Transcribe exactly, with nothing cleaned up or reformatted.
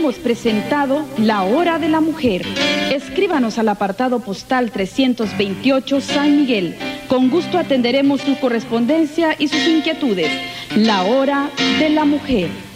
hemos presentado La Hora de la Mujer. Escríbanos al apartado postal trescientos veintiocho San Miguel. Con gusto atenderemos su correspondencia y sus inquietudes. La Hora de la Mujer.